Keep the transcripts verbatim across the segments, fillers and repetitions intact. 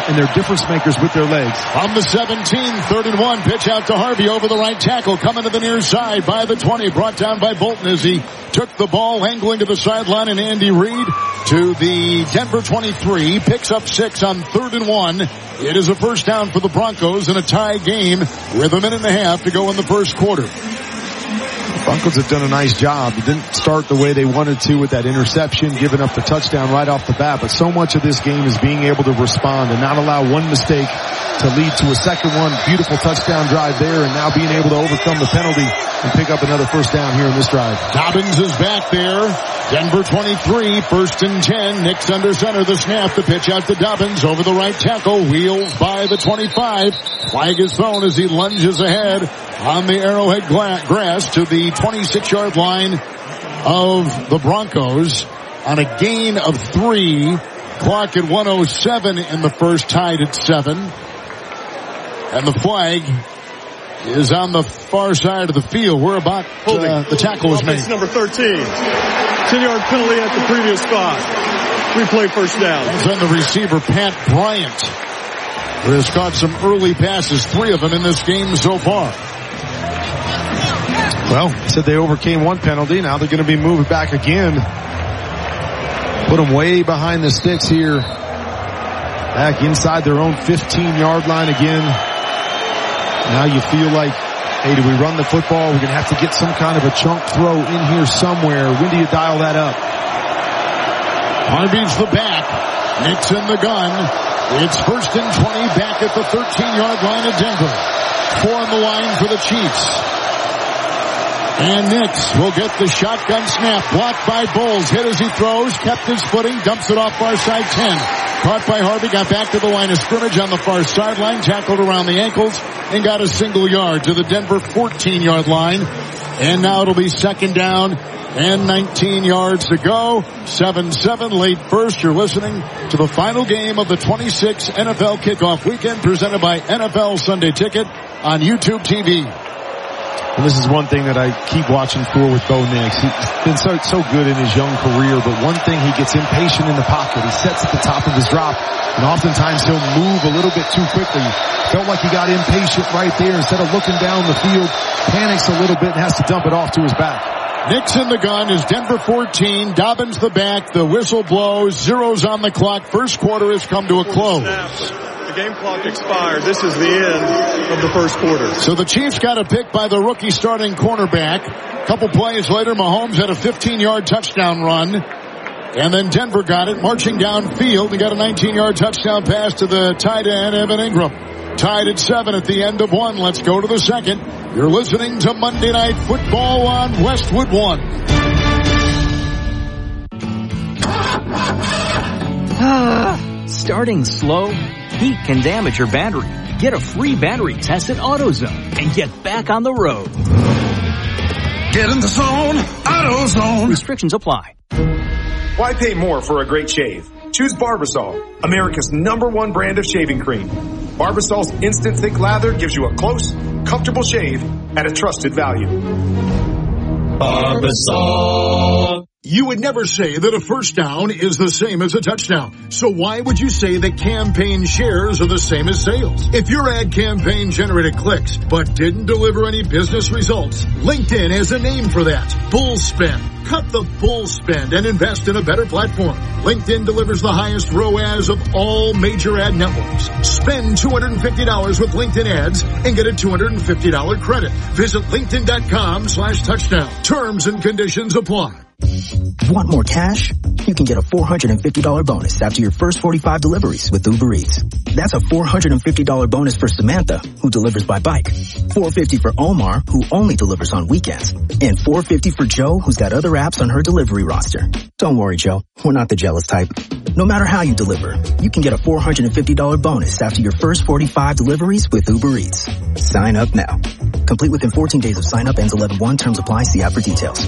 and they're difference makers with their legs. From the seventeen, third and one, pitch out to Harvey over the right tackle, coming to the near side by the twenty, brought down by Bolton as he took the ball, angling to the sideline, and Andy Reid to the Denver twenty-three, picks up six on third and one. It is a first down for the Broncos in a tie game with a minute and a half to go in the first quarter. The Broncos have done a nice job. They didn't start the way they wanted to with that interception, giving up the touchdown right off the bat, but so much of this game is being able to respond and not allow one mistake to lead to a second one. Beautiful touchdown drive there, and now being able to overcome the penalty and pick up another first down here in this drive. Dobbins is back there. Denver twenty-three, first and ten. Nick's under center. The snap, the pitch out to Dobbins over the right tackle. Wheels by the twenty-five. Flag is thrown as he lunges ahead on the Arrowhead grass to the twenty-six-yard line of the Broncos on a gain of three. Clock at one oh seven in the first, tied at seven. And the flag is on the far side of the field. Where about uh, the tackle was made. It's number thirteen. ten-yard penalty at the previous spot. Replay first down. That's on the receiver, Pat Bryant, who has caught some early passes, three of them in this game so far. Well, said they overcame one penalty. Now they're going to be moved back again. Put them way behind the sticks here. Back inside their own fifteen-yard line again. Now you feel like, hey, do we run the football? We're going to have to get some kind of a chunk throw in here somewhere. When do you dial that up? Harvey's the back. Nick's in the gun. It's first and twenty back at the thirteen-yard line of Denver. Four on the line for the Chiefs. And Nix will get the shotgun snap. Blocked by Bowles. Hit as he throws. Kept his footing. Dumps it off far side ten. Caught by Harvey. Got back to the line of scrimmage on the far sideline. Tackled around the ankles. And got a single yard to the Denver fourteen-yard line. And now it'll be second down and nineteen yards to go. seven seven late first. You're listening to the final game of the twenty-six N F L Kickoff Weekend presented by N F L Sunday Ticket on YouTube T V. And this is one thing that I keep watching for with Bo Nix. He's been so, so good in his young career, but one thing, he gets impatient in the pocket. He sets at the top of his drop, and oftentimes he'll move a little bit too quickly. Felt like he got impatient right there. Instead of looking down the field, panics a little bit and has to dump it off to his back. Nix in the gun is Denver fourteen. Dobbins the back. The whistle blows. Zeros on the clock. First quarter has come to a close. Game clock expired. This is the end of the first quarter. So the Chiefs got a pick by the rookie starting cornerback. A couple plays later, Mahomes had a fifteen-yard touchdown run. And then Denver got it, marching downfield. He got a nineteen-yard touchdown pass to the tight end, Evan Ingram. Tied at seven at the end of one. Let's go to the second. You're listening to Monday Night Football on Westwood One. Starting slow? Heat can damage your battery. Get a free battery test at AutoZone and get back on the road. Get in the zone, AutoZone. Restrictions apply. Why pay more for a great shave? Choose Barbasol, America's number one brand of shaving cream. Barbasol's instant thick lather gives you a close, comfortable shave at a trusted value. Barbasol. You would never say that a first down is the same as a touchdown. So why would you say that campaign shares are the same as sales? If your ad campaign generated clicks but didn't deliver any business results, LinkedIn has a name for that. Bull spend. Cut the bull spend and invest in a better platform. LinkedIn delivers the highest R O A S of all major ad networks. Spend two hundred fifty dollars with LinkedIn ads and get a two hundred fifty dollars credit. Visit linkedin.com slash touchdown. Terms and conditions apply. Want more cash? You can get a four hundred fifty dollars bonus after your first forty-five deliveries with Uber Eats. That's a four hundred fifty dollars bonus for Samantha, who delivers by bike. four hundred fifty dollars for Omar, who only delivers on weekends. And four hundred fifty dollars for Joe, who's got other apps on her delivery roster. Don't worry, Joe. We're not the jealous type. No matter how you deliver, you can get a four hundred fifty dollars bonus after your first forty-five deliveries with Uber Eats. Sign up now. Complete within fourteen days of sign up. Ends eleven one. Terms apply. See app for details.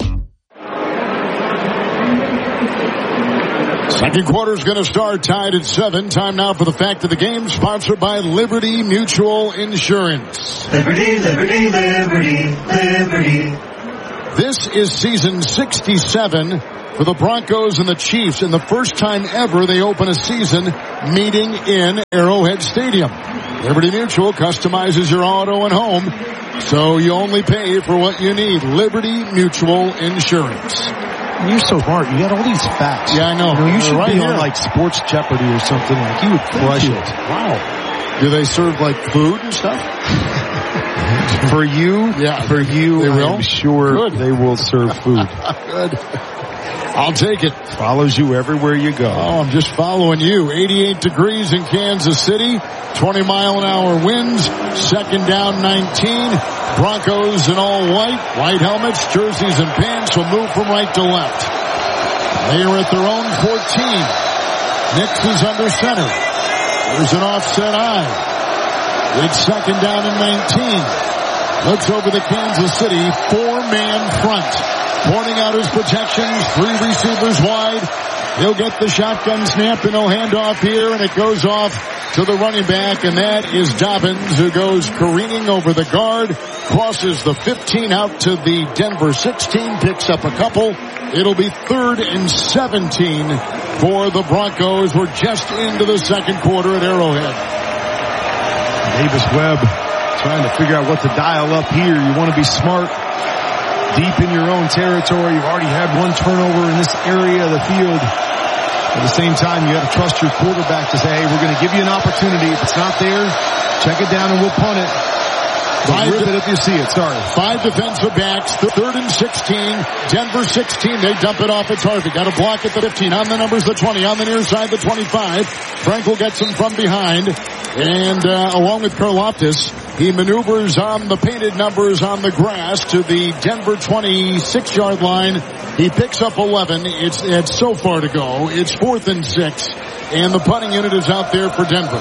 Second quarter's going to start tied at seven. Time now for the fact of the game, sponsored by Liberty Mutual Insurance. Liberty, Liberty, Liberty, Liberty. This is season sixty-seven for the Broncos and the Chiefs, and the first time ever they open a season meeting in Arrowhead Stadium. Liberty Mutual customizes your auto and home, so you only pay for what you need. Liberty Mutual Insurance. You're so smart. You got all these facts. Yeah, I know. You know, you should right be here on like Sports Jeopardy or something. Like you would crush it. Wow. Do they serve like food and stuff? For you, yeah, for you, they will? I'm sure Good. they will serve food. Good. I'll take it. Follows you everywhere you go. Oh, I'm just following you. eighty-eight degrees in Kansas City. twenty mile an hour winds. Second down nineteen. Broncos in all white. White helmets, jerseys, and pants will move from right to left. They are at their own fourteen. Nix is under center. There's an offset eye. It's second down and nineteen. Looks over the Kansas City four-man front. Pointing out his protections, three receivers wide. He'll get the shotgun snap and no handoff here, and it goes off to the running back, and that is Dobbins, who goes careening over the guard, crosses the fifteen out to the Denver sixteen, picks up a couple. It'll be third and seventeen for the Broncos. We're just into the second quarter at Arrowhead. Davis Webb trying to figure out what to dial up here. You want to be smart. Deep in your own territory. You've already had one turnover in this area of the field. At the same time, you got to trust your quarterback to say, hey, we're going to give you an opportunity. If it's not there, check it down and we'll punt it. Five rip it if you see it. Sorry. Five defensive backs. Third and sixteen. Denver sixteen. They dump it off. It's Harvey. Got a block at the fifteen. On the numbers, the twenty. On the near side, the twenty-five. Frankel gets him from behind. And uh, along with Karlaftis, he maneuvers on the painted numbers on the grass to the Denver twenty-six yard line. He picks up eleven. It's, it's so far to go. It's fourth and six. And the punting unit is out there for Denver.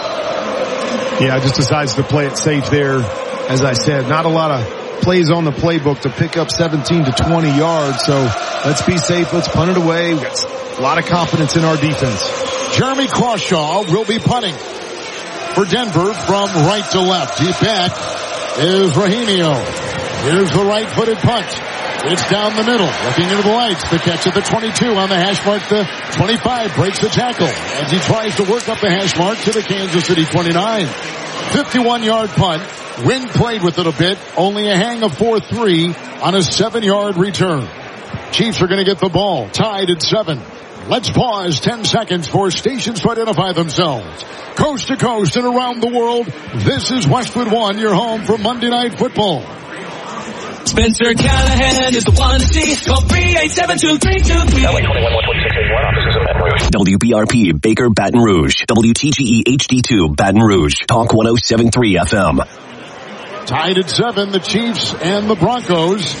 Yeah, just decides to play it safe there. As I said, not a lot of plays on the playbook to pick up seventeen to twenty yards. So let's be safe. Let's punt it away. We've got a lot of confidence in our defense. Jeremy Crawshaw will be punting for Denver from right to left. Deep back is Rahimio. Here's the right-footed punt. It's down the middle. Looking into the lights. The catch at the twenty-two on the hash mark. The twenty-five breaks the tackle as he tries to work up the hash mark to the Kansas City twenty-nine. fifty-one yard punt. Wind played with it a bit. Only a hang of four three on a seven yard return. Chiefs are going to get the ball. Tied at seven. Let's pause ten seconds for stations to identify themselves. Coast to coast and around the world, this is Westwood One, your home for Monday Night Football. Spencer Callahan is the one to see. Call three eight seven two three two three. L A twenty-one one twenty-six eighty-one, offices in Baton Rouge. W B R P, Baker, Baton Rouge. W T G E H D two, Baton Rouge. Talk one oh seven point three F M. Tied at seven, the Chiefs and the Broncos.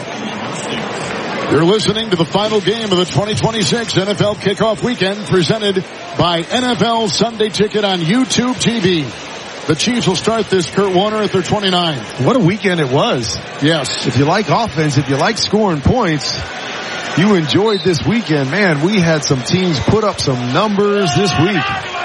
You're listening to the final game of the twenty twenty-six N F L Kickoff Weekend, presented by N F L Sunday Ticket on YouTube T V. The Chiefs will start this, Kurt Warner, at their twenty-nine. What a weekend it was. Yes. If you like offense, if you like scoring points, you enjoyed this weekend. Man, we had some teams put up some numbers this week.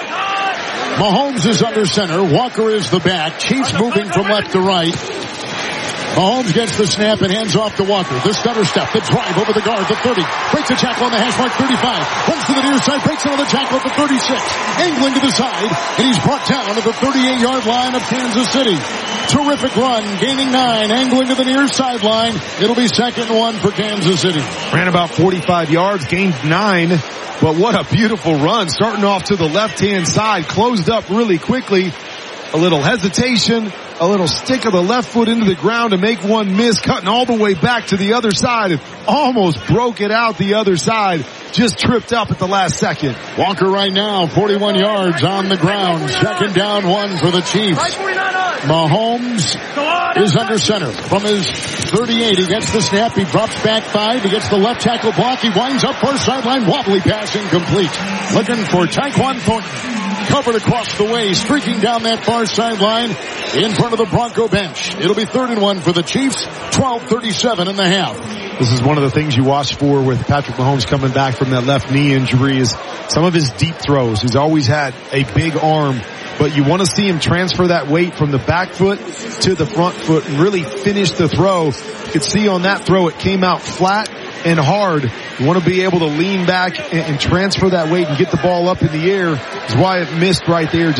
Mahomes is under center. Walker is the back. Chiefs moving from left to right. Mahomes gets the snap and hands off to Walker. The stutter step, the drive over the guard, the thirty. Breaks a tackle on the hash mark, thirty-five. Runs to the near side, breaks another tackle at the thirty-six. Angling to the side, and he's brought down to the thirty-eight yard line of Kansas City. Terrific run, gaining nine, angling to the near sideline. It'll be second and one for Kansas City. Ran about forty-five yards, gained nine. But what a beautiful run, starting off to the left-hand side, closed up really quickly. A little hesitation, a little stick of the left foot into the ground to make one miss, cutting all the way back to the other side and almost broke it out the other side. Just tripped up at the last second. Walker right now, forty-one yards on the ground. Second down one for the Chiefs. Mahomes is under center from his thirty-eight. He gets the snap. He drops back five. He gets the left tackle block. He winds up far sideline. Wobbly pass incomplete. Looking for Tyquan Thornton. Covered across the way, streaking down that far sideline in front of the Bronco bench. It'll be third and one for the Chiefs. twelve thirty-seven in the half. This is one of the things you watch for with Patrick Mahomes coming back from that left knee injury is some of his deep throws. He's always had a big arm but you want to see him transfer that weight from the back foot to the front foot and really finish the throw. You could see on that throw it came out flat and hard. You want to be able to lean back and, and transfer that weight and get the ball up in the air. Is why it missed right there.